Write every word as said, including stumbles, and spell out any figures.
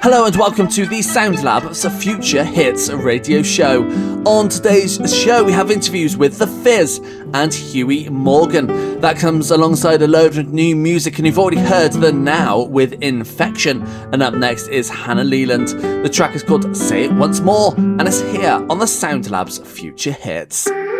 Hello and welcome to the Sound Lab's Future Hits radio show. On today's show we have interviews with The Fizz and Huey Morgan. That comes alongside a load of new music, and you've already heard The Now with Infection. And up next is Hannah Leland. The track is called Say It Once More and it's here on the Sound Lab's Future Hits.